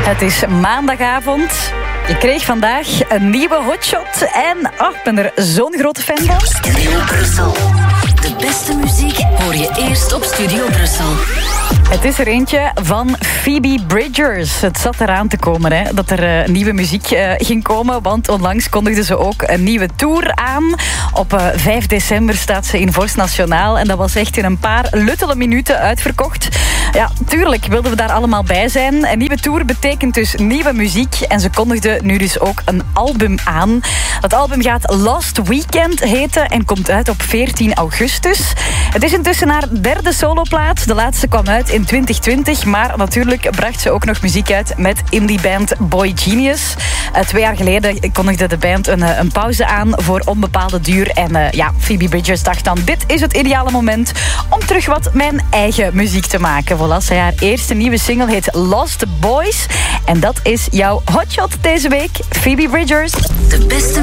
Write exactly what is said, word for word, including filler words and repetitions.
Het is maandagavond. Je kreeg vandaag een nieuwe hotshot. En oh, ik ben er zo'n grote fan van. Studio Brussel. De beste muziek hoor je eerst op Studio Brussel. Het is er eentje van Phoebe Bridgers. Het zat eraan te komen hè, dat er uh, nieuwe muziek uh, ging komen. Want onlangs kondigde ze ook een nieuwe tour aan. Op uh, vijf december staat ze in Vorst Nationaal. En dat was echt in een paar luttele minuten uitverkocht. Ja, tuurlijk wilden we daar allemaal bij zijn. Een nieuwe tour betekent dus nieuwe muziek. En ze kondigde nu dus ook een album aan. Dat album gaat Last Weekend heten en komt uit op veertien augustus. Het is intussen haar derde soloplaat. De laatste kwam uit in twintig twintig. Maar natuurlijk bracht ze ook nog muziek uit met indieband Boy Genius. Uh, twee jaar geleden kondigde de band een, uh, een pauze aan voor onbepaalde duur. En uh, ja, Phoebe Bridgers dacht dan, dit is het ideale moment om terug wat mijn eigen muziek te maken. Voilà, zij haar eerste nieuwe single heet Lost Boys. En dat is jouw hotshot deze week, Phoebe Bridgers. De beste